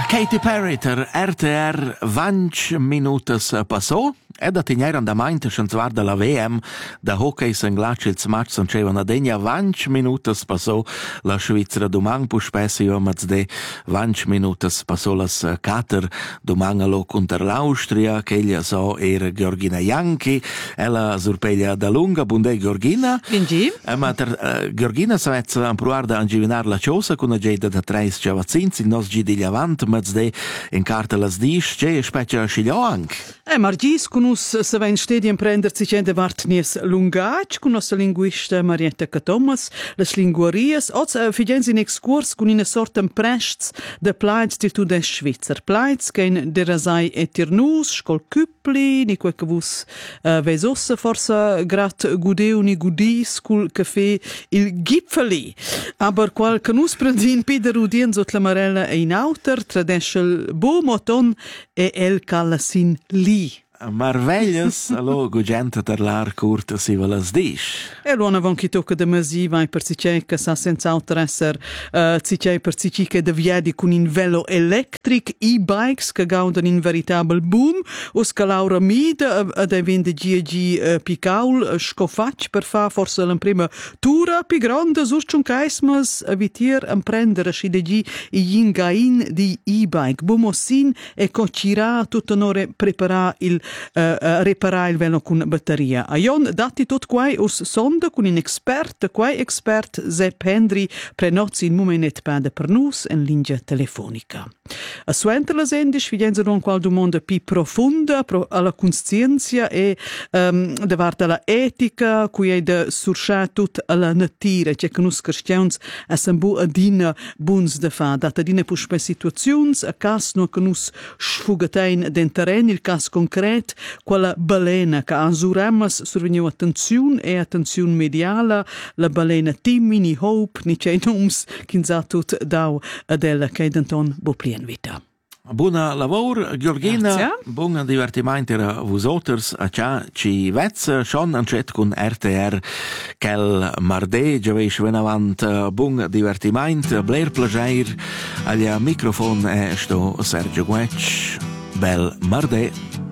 Katy Perry ter RTR 20 minutas passò e da tignera andamaint scienzuar della VM da hockey senglac ils match sonceva na degna 20 minutas passò la Svizzera domang pu spessio maz de 20 minutas passò las Kater domang allo contra l'Austria che ella so era Georgina Janki ella surpeglia da lunga bunde Georgina Quindi ma ter Georgina savezza provar da angivinar la cosa con una geda da 3 chavazins il nos gidi avant maz de in carta las dis che speccia sciglio anche Margis con us se vain stedi imprender sich in de Wartnies Lungac con nostra linguista Marietta Thomas las linguarias oz figens in excurs con una sorta prests de plaids di tu de Svizzer plaids che in de rasai eternus scol cupli ni quel che vus vesos forsa grat gudeu ni gudis cul caffè il gipfeli aber qual canus prendin pider udien zot la marella e in auter tradeschel bo moton e el calasin li Marveglias, allo gugenta ter l'ar curta si velas dis. E luona von chi tocca de masi vai per sicei che sa senza auto esser sicei per sicei che de viedi con in velo electric e-bikes che gaudan in veritabel boom us che Laura Mida ad vende GG Picaul scofac per fa forse la prima tura pi grande susciun caismas avitier imprendere si de gi ingain di e-bike bumosin e cocirà tutto nore prepara il reparar il velo con batteria. A Ion dati tot quai us sonda con un expert, quai expert Sepp Hendry prenozzi in momenet pade per nus en linea telefonica. A suenter la sendisch vigenza non qual domanda pi profunda alla conscienzia e davart alla etica cui è da surschà tut alla natira che che nus cristians a sambu adina buns da fa data adina puspe situazions a cas no che nus sfugatein den terren il cas concret quella balena che azuramas surveniu attenzione e attenzione mediala la balena Timini Hope ni c'è noms kinzatut dau adella che denton boplien vita. Buona lavoro, Georgina. Grazie. Buon divertimento a vosotros. A ciò ci vezza schon ancet con RTR quel marde. Giaveis ven avant. Buon divertimento. Blair plager. Agli microfono è sto Sergio Guec. Bel marde.